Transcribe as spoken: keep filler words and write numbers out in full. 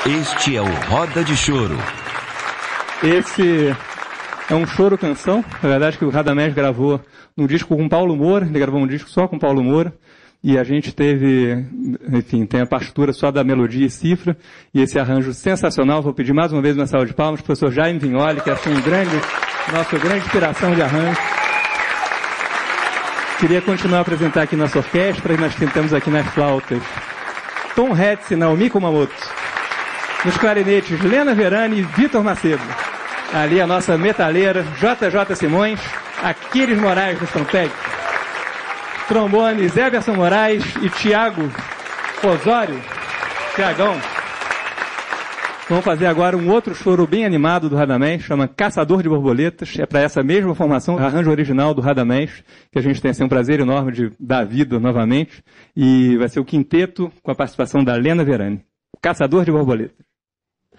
Este é o Roda de Choro. Esse é um choro-canção, na verdade, que o Radamés gravou num disco com Paulo Moura, ele gravou um disco só com Paulo Moura, e a gente teve, enfim, tem a partitura só da melodia e cifra, e esse arranjo sensacional. Vou pedir mais uma vez uma salva de palmas para o professor Jaime Vignoli, que é assim, um grande, nossa grande inspiração de arranjo. Queria continuar a apresentar aqui nossa orquestra, e nós temos aqui nas flautas Tom Hetz e Naomi Kumamoto. Nos clarinetes, Lena Verani e Vitor Macedo. Ali a nossa metaleira, J J Simões, Aquiles Moraes no trompete. Trombones, Everson Moraes e Tiago Osório. Tiagão. Vamos fazer agora um outro choro bem animado do Radamés, chama Caçador de Borboletas. É para essa mesma formação, arranjo original do Radamés, que a gente tem assim, um prazer enorme de dar vida novamente. E vai ser o quinteto com a participação da Lena Verani. Caçador de Borboletas.